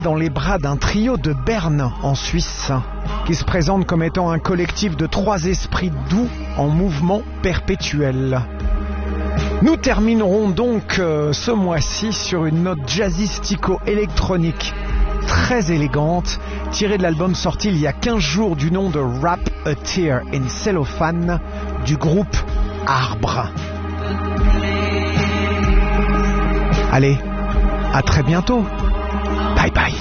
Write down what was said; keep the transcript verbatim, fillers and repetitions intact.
dans les bras d'un trio de Berne en Suisse, qui se présente comme étant un collectif de trois esprits doux en mouvement perpétuel. Nous terminerons donc euh, ce mois-ci sur une note jazzistico-électronique très élégante, tirée de l'album sorti il y a quinze jours du nom de Wrap a Tear in Cellophane du groupe Arbre. Allez, à très bientôt. Bye bye.